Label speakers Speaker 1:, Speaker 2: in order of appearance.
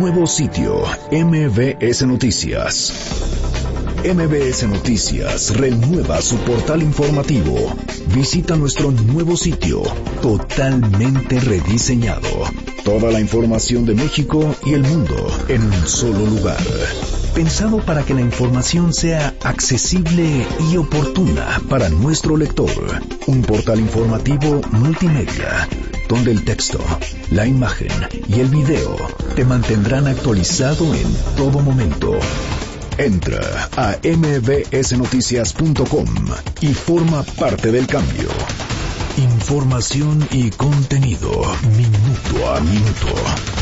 Speaker 1: nuevo sitio, MBS Noticias. MBS Noticias renueva su portal informativo. Visita nuestro nuevo sitio, totalmente rediseñado. Toda la información de México y el mundo en un solo lugar. Pensado para que la información sea accesible y oportuna para nuestro lector. Un portal informativo multimedia, donde el texto, la imagen y el video te mantendrán actualizado en todo momento. Entra a mbsnoticias.com y forma parte del cambio. Información y contenido minuto a minuto.